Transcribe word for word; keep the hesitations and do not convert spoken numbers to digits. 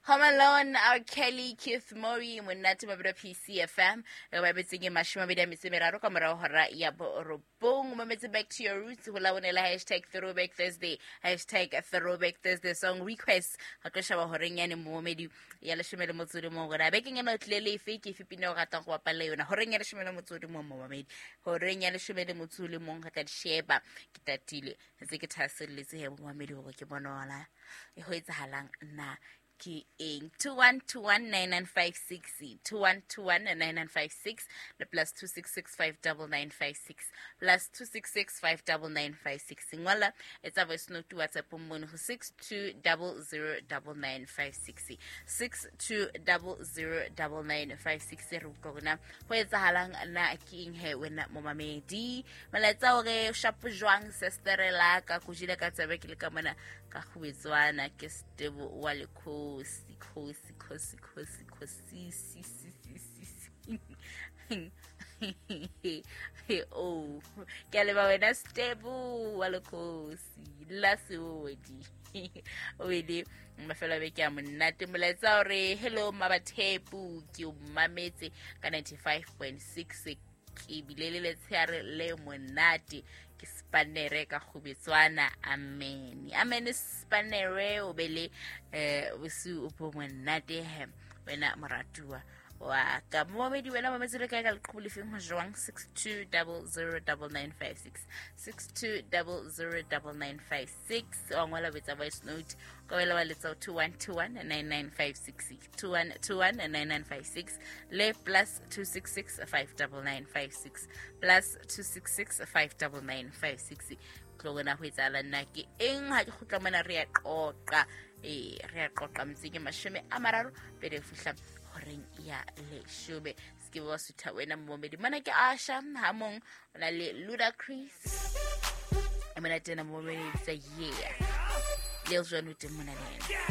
Home Alone, R. Kelly, Keith Murray, Monate Mabra P C F M, a website in Mashima Vida Missimero, Camara Hora, Yabo Robong, moments back to your roots, who love hashtag Throwback Thursday, hashtag Throwback Thursday song requests, Hakoshawa Horing and Momedi, Yalashimel Mutsudumo, begging and not Lily Fake if you know Hatakwa Paleo, Horing Yalashimel Mutsudumo, Mohamed, Horing Yalashimel Mutsuli Monkat Sheba, Kitatili, Zikatas Lizzie Mohamed Wakibonola, Hoyts Halang na. Ki ing two one two one nine nine five six two one two one nine nine five six the plus two six six five double nine five six plus two six six five double nine five six ngwala it's a voice note to WhatsApp umbono six two double zero double nine five six six two double zero double nine five six ro kona ho etsahalang na ki ing he wena momamedi malatsa hore shop jwang sesterela ka kujile ka tsebe ke le ka mona ka khwetswana ke stebo wa le kosi kosi kosi kosi kosi si si si si oh ke le ba wena stebo wa le kosi la se odi oedi mafelo be ke a monate moletsa hore hello mabathepu ke o mametse ka ninety-five point six ke bilele le tsare le monate ke spanere ka khubetswana amen amen spanere o bele eh usu upo monate he wena maratua wa ka momedi wena mametse le ka ka leqhubule feng ho jwang six two double zero double nine five six six two double zero double nine five six o ngola betsa voice note ka wela wa letsa two one two one nine nine five six two one two one nine nine five six le plus two six six five double nine five six plus two six six five double nine five six tlogona ho etsala nna ke eng ha ke khutla mona re ya qoqa eh re ya qoqa mtsike mashome a mararo pele fihla horeng ya le shube ske wa sutha wena momedi mana ke Asha hamong ona le Ludacris amana tena momedi tsa yeah le jwa no temona le